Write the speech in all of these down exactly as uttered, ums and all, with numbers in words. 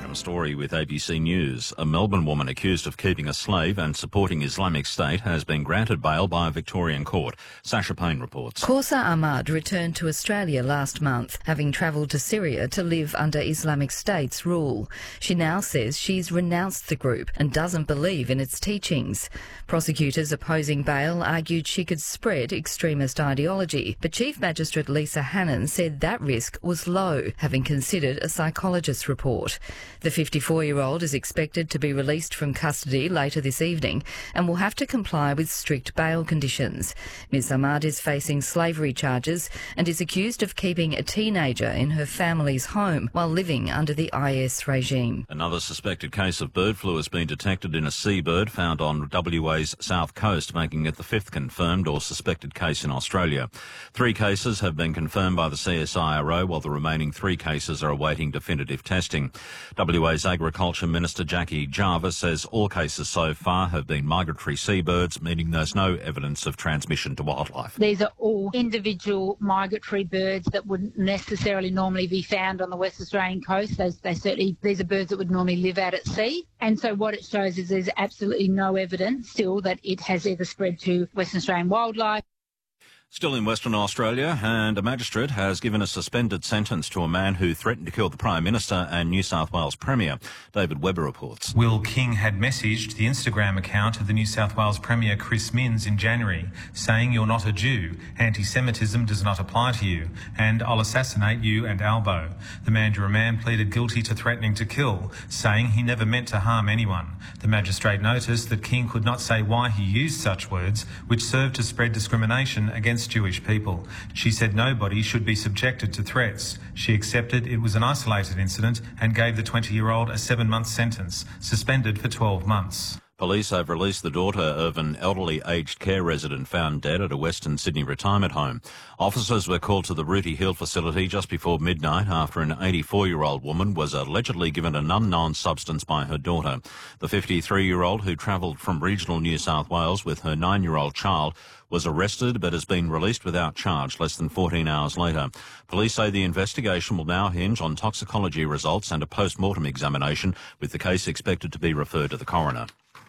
Adam Story with A B C News. A Melbourne woman accused of keeping a slave and supporting Islamic State has been granted bail by a Victorian court. Sasha Payne reports. Kausa Ahmad returned to Australia last month, having travelled to Syria to live under Islamic State's rule. She now says she's renounced the group and doesn't believe in its teachings. Prosecutors opposing bail argued she could spread extremist ideology, but Chief Magistrate Lisa Hannon said that risk was low, having considered a psychologist's report. The fifty-four-year-old is expected to be released from custody later this evening and will have to comply with strict bail conditions. Miz Ahmad is facing slavery charges and is accused of keeping a teenager in her family's home while living under the I S regime. Another suspected case of bird flu has been detected in a seabird found on W A's south coast, making it the fifth confirmed or suspected case in Australia. Three cases have been confirmed by the C S I R O, while the remaining three cases are awaiting definitive testing. W A's Agriculture Minister Jackie Jarvis says all cases so far have been migratory seabirds, meaning there's no evidence of transmission to wildlife. These are all individual migratory birds that wouldn't necessarily normally be found on the West Australian coast. They, they certainly, these are birds that would normally live out at sea. And so what it shows is there's absolutely no evidence still that it has ever spread to Western Australian wildlife. Still in Western Australia, and a magistrate has given a suspended sentence to a man who threatened to kill the Prime Minister and New South Wales Premier. David Webber reports. Will King had messaged the Instagram account of the New South Wales Premier Chris Minns in January, saying, "You're not a Jew, anti-Semitism does not apply to you, and I'll assassinate you and Albo." The Mandurah man pleaded guilty to threatening to kill, saying he never meant to harm anyone. The magistrate noticed that King could not say why he used such words, which served to spread discrimination against Jewish people. She said nobody should be subjected to threats. She accepted it was an isolated incident and gave the twenty-year-old a seven-month sentence, suspended for twelve months. Police have released the daughter of an elderly aged care resident found dead at a Western Sydney retirement home. Officers were called to the Rooty Hill facility just before midnight after an eighty-four-year-old woman was allegedly given an unknown substance by her daughter. The fifty-three-year-old, who travelled from regional New South Wales with her nine-year-old child, was arrested but has been released without charge less than fourteen hours later. Police say the investigation will now hinge on toxicology results and a post-mortem examination, with the case expected to be referred to the coroner.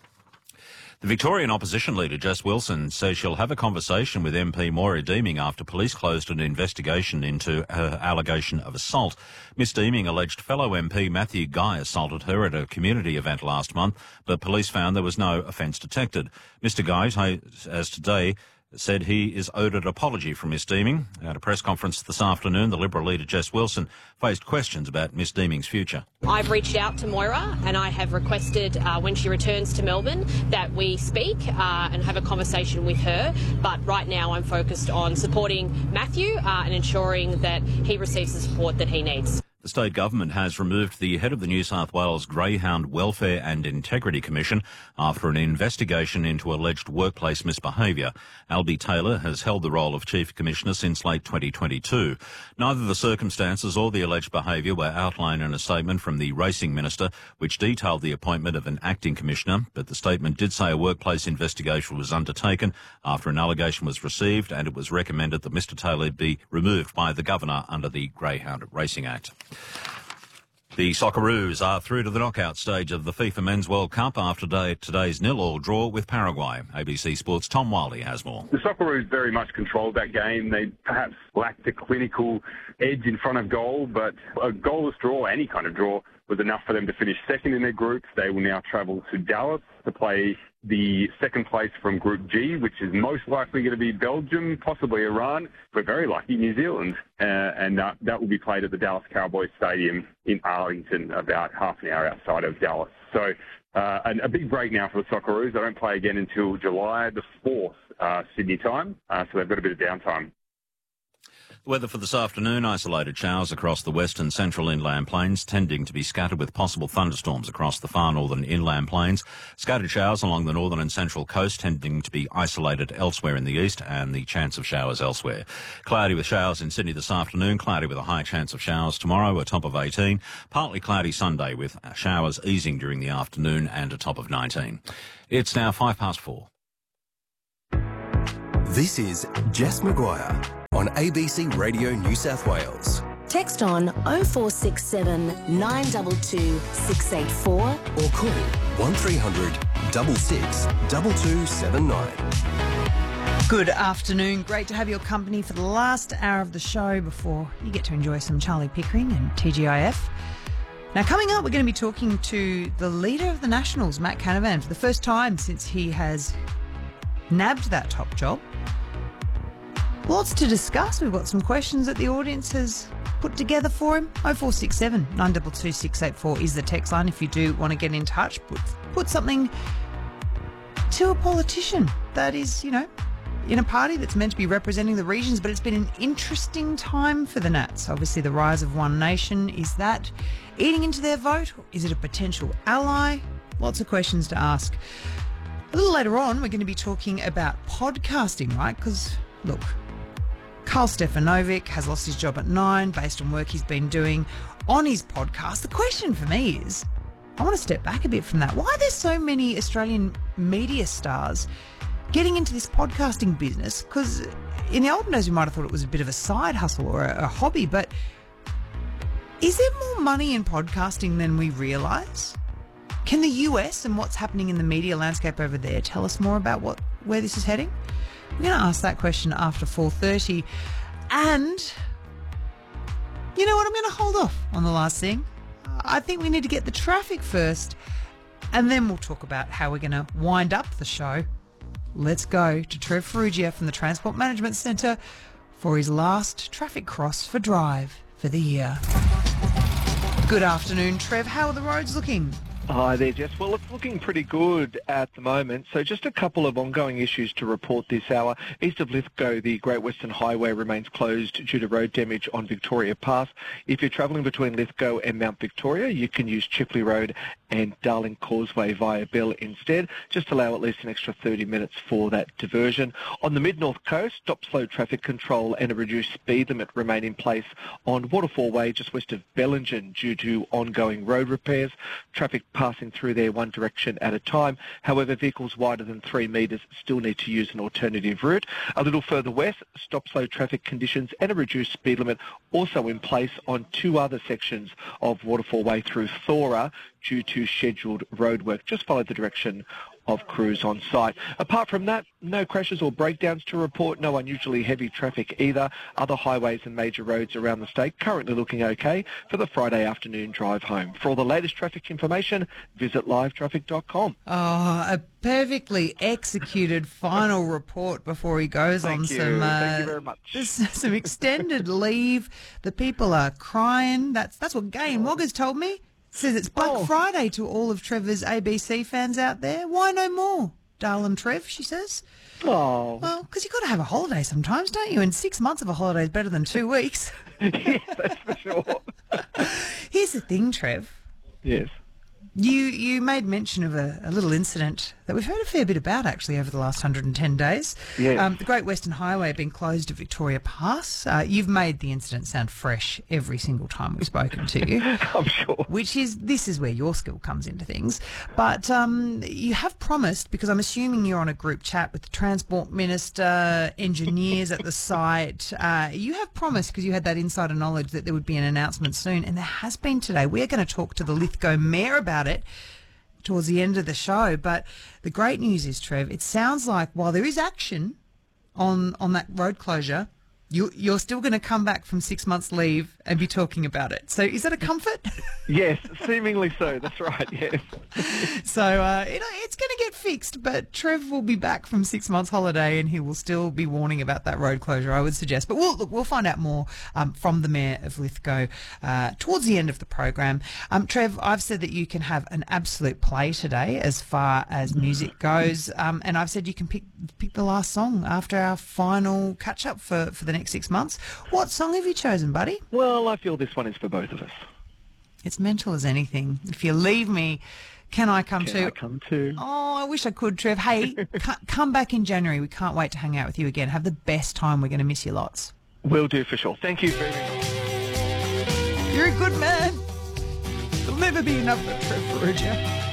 The Victorian opposition leader, Jess Wilson, says she'll have a conversation with M P Moira Deeming after police closed an investigation into her allegation of assault. Miss Deeming alleged fellow M P Matthew Guy assaulted her at a community event last month, but police found there was no offence detected. Mister Guy, as today, said he is owed an apology from Miss Deeming. At a press conference this afternoon, the Liberal leader Jess Wilson faced questions about Miss Deeming's future. I've reached out to Moira and I have requested uh, when she returns to Melbourne that we speak uh, and have a conversation with her. But right now I'm focused on supporting Matthew uh, and ensuring that he receives the support that he needs. The state government has removed the head of the New South Wales Greyhound Welfare and Integrity Commission after an investigation into alleged workplace misbehaviour. Albie Taylor has held the role of Chief Commissioner since late twenty twenty-two. Neither the circumstances or the alleged behaviour were outlined in a statement from the Racing Minister, which detailed the appointment of an acting commissioner, but the statement did say a workplace investigation was undertaken after an allegation was received, and it was recommended that Mr Taylor be removed by the Governor under the Greyhound Racing Act. The Socceroos are through to the knockout stage of the FIFA Men's World Cup after day, today's nil-all draw with Paraguay. A B C Sports' Tom Wiley has more. The Socceroos very much controlled that game. They perhaps lacked a clinical edge in front of goal, but a goalless draw, any kind of draw, was enough for them to finish second in their group. They will now travel to Dallas to play the second place from Group G, which is most likely going to be Belgium, possibly Iran. We're very lucky, New Zealand. Uh, and uh, that will be played at the Dallas Cowboys Stadium in Arlington, about half an hour outside of Dallas. So uh, and a big break now for the Socceroos. They don't play again until July the fourth, uh, Sydney time, uh, so they've got a bit of downtime. Weather for this afternoon, isolated showers across the west and central inland plains, tending to be scattered with possible thunderstorms across the far northern inland plains. Scattered showers along the northern and central coast, tending to be isolated elsewhere in the east, and the chance of showers elsewhere. Cloudy with showers in Sydney this afternoon, cloudy with a high chance of showers tomorrow, a top of eighteen. Partly cloudy Sunday with showers easing during the afternoon and a top of nineteen. It's now five past four. This is Jess Maguire on A B C Radio New South Wales. Text on oh four six seven, nine two two, six eight four or call one three hundred, six six, two two seven nine. Good afternoon. Great to have your company for the last hour of the show before you get to enjoy some Charlie Pickering and T G I F. Now, coming up, we're going to be talking to the leader of the Nationals, Matt Canavan, for the first time since he has nabbed that top job. Lots to discuss. We've got some questions that the audience has put together for him. oh four six seven, nine two two, six eight four is the text line if you do want to get in touch. Put, put something to a politician that is, you know, in a party that's meant to be representing the regions, but it's been an interesting time for the Nats. Obviously, the rise of One Nation, is that eating into their vote? Is it a potential ally? Lots of questions to ask. A little later on, we're going to be talking about podcasting, right? Because, look, Carl Stefanovic has lost his job at Nine based on work he's been doing on his podcast. The question for me is, I want to step back a bit from that. Why are there so many Australian media stars getting into this podcasting business? Because in the olden days, we might have thought it was a bit of a side hustle or a, a hobby, but is there more money in podcasting than we realise? Can the U S and what's happening in the media landscape over there tell us more about what where this is heading? We're going to ask that question after four thirty. And you know what? I'm going to hold off on the last thing. I think we need to get the traffic first, and then we'll talk about how we're going to wind up the show. Let's go to Trev Ferrugia from the Transport Management Centre for his last traffic cross for Drive for the year. Good afternoon, Trev. How are the roads looking? Hi there, Jess. Well, it's looking pretty good at the moment. So just a couple of ongoing issues to report this hour. East of Lithgow, the Great Western Highway remains closed due to road damage on Victoria Pass. If you're travelling between Lithgow and Mount Victoria, you can use Chipley Road and Darling Causeway via Bell instead. Just allow at least an extra thirty minutes for that diversion. On the Mid-North Coast, stop-slow traffic control and a reduced speed limit remain in place on Waterfall Way just west of Bellingen due to ongoing road repairs. Traffic passing through there one direction at a time. However, vehicles wider than three metres still need to use an alternative route. A little further west, stop-slow traffic conditions and a reduced speed limit also in place on two other sections of Waterfall Way through Thora due to scheduled roadwork. Just follow the direction of crews on site. Apart from that, no crashes or breakdowns to report, no unusually heavy traffic either. Other highways and major roads around the state currently looking okay for the Friday afternoon drive home. For all the latest traffic information, visit live traffic dot com. Oh, a perfectly executed final report before he goes Thank on you. some uh, Thank you very much. some extended leave. The people are crying. That's that's what Gay and Woggers told me. Says it's Black Oh. Friday to all of Trevor's A B C fans out there. Why no more, darling Trev, she says. Oh. Well, because you've got to have a holiday sometimes, don't you? And six months of a holiday is better than two weeks. Yes, that's for sure. Here's the thing, Trev. Yes. You you made mention of a, a little incident that we've heard a fair bit about, actually, over the last one hundred ten days. Yes. Um, the Great Western Highway had been closed at Victoria Pass. Uh, you've made the incident sound fresh every single time we've spoken to you. I'm sure. Which is, this is where your skill comes into things. But um, you have promised, because I'm assuming you're on a group chat with the Transport Minister, engineers at the site, uh, you have promised, because you had that insider knowledge, that there would be an announcement soon, and there has been today. We're going to talk to the Lithgow Mayor about it towards the end of the show. But the great news is, Trev, it sounds like while there is action on on that road closure, you, you're still going to come back from six months leave and be talking about it. So is that a comfort? Yes, seemingly so. That's right, yes. So uh, you know, it's going to get fixed, but Trev will be back from six months holiday and he will still be warning about that road closure, I would suggest. But we'll, look, we'll find out more um, from the Mayor of Lithgow uh, towards the end of the program. Um, Trev, I've said that you can have an absolute play today as far as music goes, um, and I've said you can pick pick the last song after our final catch-up for, for the next six months. What song have you chosen, buddy? Well, I feel this one is for both of us. It's mental as anything. If you leave me, can I come Can too? I come too? Oh, I wish I could, Trev. Hey, c- come back in January. We can't wait to hang out with you again. Have the best time. We're going to miss you lots. Will do for sure. Thank you very much. You're a good man. There'll never be enough of Trev Ferrugia.